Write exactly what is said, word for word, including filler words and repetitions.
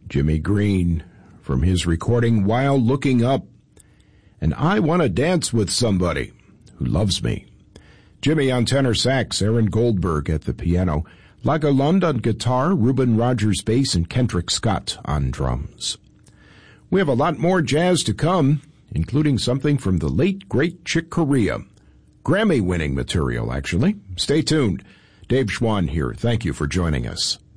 Jimmy Green from his recording While Looking Up, and I Want to Dance with Somebody Who Loves Me. Jimmy on tenor sax, Aaron Goldberg at the piano, Laga Lund on guitar, Reuben Rogers bass, and Kendrick Scott on drums. We have a lot more jazz to come, including something from the late, great Chick Corea. Grammy-winning material, actually. Stay tuned. Dave Schwann here. Thank you for joining us.